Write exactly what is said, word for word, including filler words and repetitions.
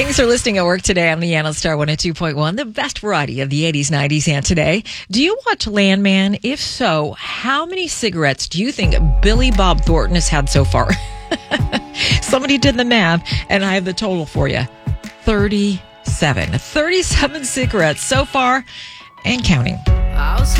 Thanks for listening at work today. I'm Leanna Star one oh two point one, the best variety of the eighties, nineties, and today. Do you watch Landman? If so, how many cigarettes do you think Billy Bob Thornton has had so far? Somebody did the math, and I have the total for you. thirty-seven. thirty-seven cigarettes so far and counting.